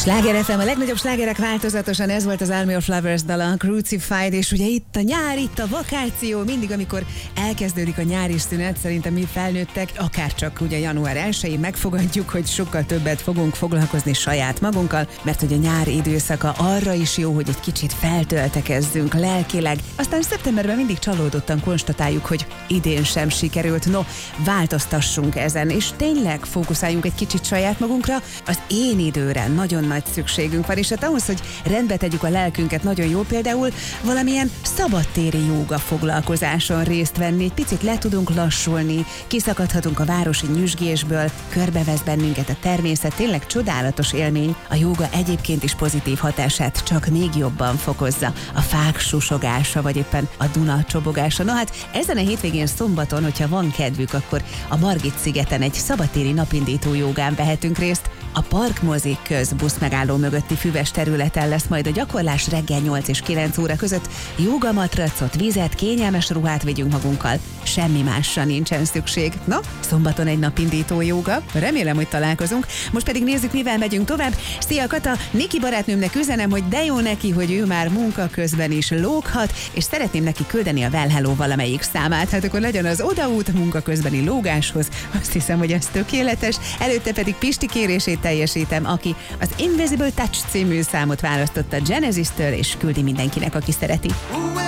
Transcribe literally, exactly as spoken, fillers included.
Sláger ef em, a legnagyobb slágerek változatosan, ez volt az Army of Lovers dala, Crucified, és ugye itt a nyár, itt a vakáció, mindig amikor elkezdődik a nyári szünet, szerintem mi felnőttek, akár csak ugye január elsején megfogadjuk, hogy sokkal többet fogunk foglalkozni saját magunkkal, mert hogy a nyár időszaka arra is jó, hogy egy kicsit feltöltekezzünk lelkileg. Aztán szeptemberben mindig csalódottan konstatáljuk, hogy idén sem sikerült. No, változtassunk ezen, és tényleg fókuszáljunk egy kicsit saját magunkra, az én időre nagyon nagy szükségünk van, és hát ahhoz, hogy rendbe tegyük a lelkünket, nagyon jó például valamilyen szabadtéri jóga foglalkozáson részt venni, egy picit le tudunk lassulni, kiszakadhatunk a városi nyüzsgésből, körbevesz bennünket a természet, tényleg csodálatos élmény. A jóga egyébként is pozitív hatását csak még jobban fokozza. A fák susogása, vagy éppen a Duna csobogása. Na hát ezen a hétvégén szombaton, hogyha van kedvük, akkor a Margit-szigeten egy szabadtéri napindító jogán vehetünk részt. A Parkmozik köz buszmegálló mögötti füves területen lesz majd a gyakorlás reggel nyolc és kilenc óra között. Jogamatracot, vizet, kényelmes ruhát vigyünk magunkkal. Semmi másra nincsen szükség. Na, szombaton egy napindító jóga. Remélem, hogy találkozunk. Most pedig nézzük, mivel megyünk tovább. Szia Kata, Niki barátnőmnek üzenem, hogy de jó neki, hogy ő már munka közben is lóghat, és szeretném neki küldeni a Well Hello valamelyik számát. Hát akkor legyen az odaút munka közbeni lógáshoz. Azt hiszem, hogy ez tökéletes. Előtte pedig Pisti kérését teljesítem, aki az Invisible Touch című számot választotta Genesis-től, és küldi mindenkinek, aki szereti.